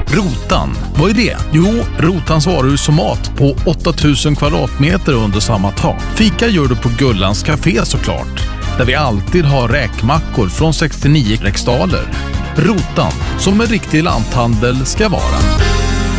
Rotan, vad är det? Jo, Rotans varuhus och mat på 8000 kvadratmeter under samma tak. Fika gör du på Gullans Café såklart, där vi alltid har räkmackor från 69 riksdaler. Rotan, som en riktig lanthandel ska vara.